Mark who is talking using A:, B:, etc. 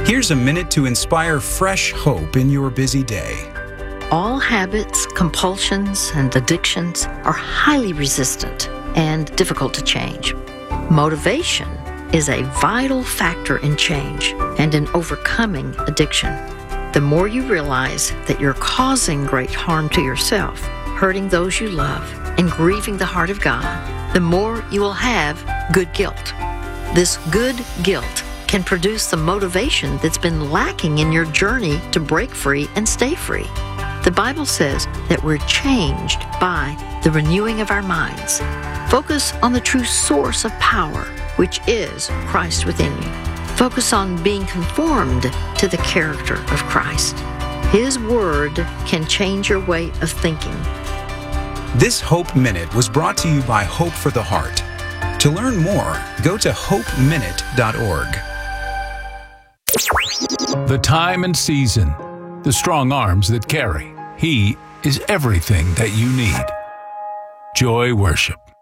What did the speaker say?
A: Here's a minute to inspire fresh hope in your busy day.
B: All habits, compulsions, and addictions are highly resistant and difficult to change. Motivation is a vital factor in change and in overcoming addiction. The more you realize that you're causing great harm to yourself, hurting those you love, and grieving the heart of God, the more you will have good guilt. This good guilt can produce the motivation that's been lacking in your journey to break free and stay free. The Bible says that we're changed by the renewing of our minds. Focus on the true source of power, which is Christ within you. Focus on being conformed to the character of Christ. His Word can change your way of thinking.
A: This Hope Minute was brought to you by Hope for the Heart. To learn more, go to hopeminute.org.
C: The time and season, the strong arms that carry. He is everything that you need. Joy Worship.